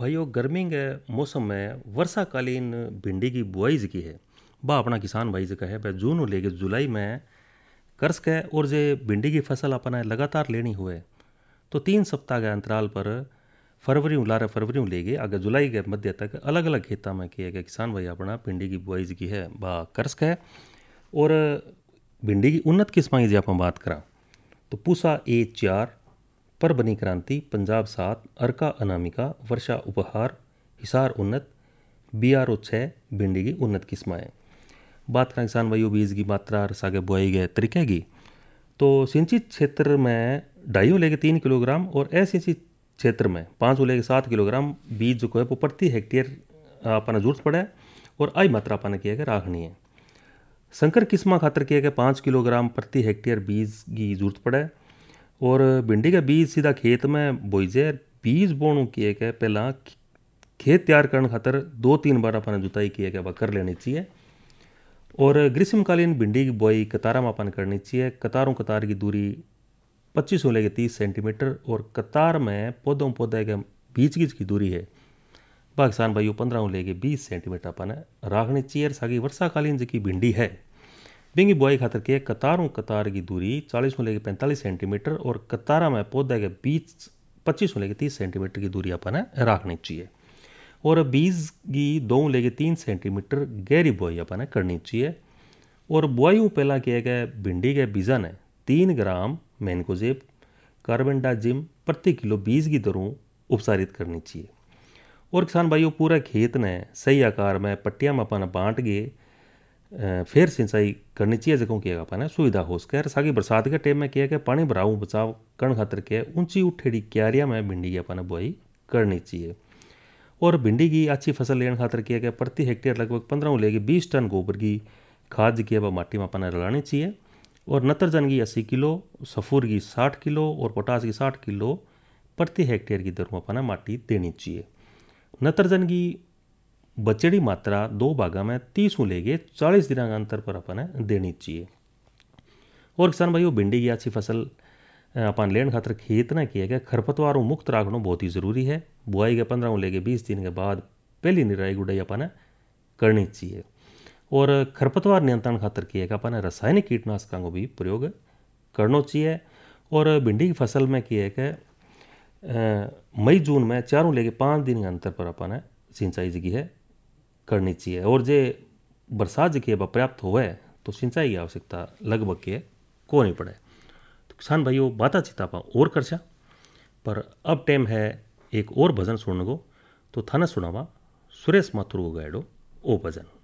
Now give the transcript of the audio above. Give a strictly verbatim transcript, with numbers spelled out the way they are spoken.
भाइयों गर्मी के मौसम में वर्षाकालीन भिंडी की बुआई की है। बा अपना किसान भाई से कहे भाई जून को लेके जुलाई में कर्स के और जे भिंडी की फसल अपना लगातार लेनी हुए तो तीन सप्ताह के अंतराल पर फरवरी लारे फरवरी लेके आगे जुलाई के मध्य तक अलग अलग खेता में किए गए किसान भाई अपना भिंडी की बुआई की है बा कर्स के। और भिंडी की उन्नत किस्म की आप बात करा तो पूसा ए चार, परबनी क्रांति, पंजाब सात, अर्का अनामिका, वर्षा उपहार, हिसार उन्नत, बी आर ओ छः भिंडी की उन्नत किस्म है। बात करें किसान भाइयों बीज की मात्रा और सागे बुआई गए तरीके की तो सिंचित क्षेत्र में ढाई लेके तीन किलोग्राम और असिंचित क्षेत्र में पाँच लेके सात किलोग्राम बीज जो है वो प्रति हेक्टेयर अपना जरूरत पड़े और आई मात्रा अपने किया गया राखनी है। संकर किस्म खातर किया गया पाँच किलोग्राम प्रति हेक्टेयर बीज की जरूरत पड़े और भिंडी का बीज सीधा खेत में बोई जाए। बीज बोणु किए गए पहला खेत तैयार करने खातर दो तीन बार अपन जुताई किए गए वह कर लेनी चाहिए। और ग्रीष्मकालीन भिंडी की बुआई कतारा में अपन करनी चाहिए। कतारों कतार की दूरी पच्चीस लेके तीस सेंटीमीटर और कतार में पौधों पौधे के बीच बीच की दूरी है बा किसान भाइयों पंद्रह लेके बीस सेंटीमीटर अपन राखनी चाहिए। सागी वर्षाकालीन जी भिंडी है बिंगी बुआई खातर के कतारों कतार की दूरी चालीस लेके पैंतालीस सेंटीमीटर और कतारा में पौधे के बीच पच्चीस लेके तीस सेंटीमीटर की दूरी अपन राखनी चाहिए। और बीज की दो लेके तीन सेंटीमीटर गहरी बुआई अपन करनी चाहिए। और बुआई पहला किए गए भिंडी के बीजा ने तीन ग्राम मैनकोजेब कार्बेंडाजिम प्रति किलो बीज की दरों उपचारित करनी चाहिए। और किसान भाइयों पूरे खेत ने सही आकार में पट्टियां में अपन बांट के फिर सिंचाई करनी चाहिए जगहों किया अपन सुविधा हो सके। सागी बरसात के टाइम में किया गया पानी भराव बचाव करने खातर के ऊंची उठेड़ी क्यारियां में भिंडी की अपन बुआई करनी चाहिए। और भिंडी की अच्छी फसल लेने खातर किया गया प्रति हेक्टेयर लगभग पंद्रह लेके बीस टन गोबर की खाद की अब माटी में अपन रलानी चाहिए। और नत्रजन की अस्सी किलो, सफूर की साठ किलो और पोटास की साठ किलो प्रति हेक्टेयर की दर में अपन माटी देनी चाहिए। नत्रजन की बचड़ी मात्रा दो भागा में तीस लेके चालीस दिन के अंतर पर अपन देनी चाहिए। और किसान भाइयों भिंडी की अच्छी फसल अपन लेने खातर खेत ना किया गया खरपतवारों मुक्त रखना बहुत ही जरूरी है। बुआई के पंद्रह लेके बीस दिन के बाद पहली निराई गुड़ाई अपन करनी चाहिए। और खरपतवार नियंत्रण खातर किया गया अपन रासायनिक कीटनाशकों को भी प्रयोग करना चाहिए। और भिंडी की फसल में किया गया मई जून में चारों लेके पाँच दिन के अंतर पर अपन सिंचाई जी है करनी चाहिए। और जे बरसात जी पर्याप्त होवे तो सिंचाई की आवश्यकता लगभग के को नहीं पड़े। तो किसान भाइयों बाता चितापा और करछा पर अब टाइम है एक और भजन सुनने को तो थाने सुनावा सुरेश माथुर को गायडो ओ भजन।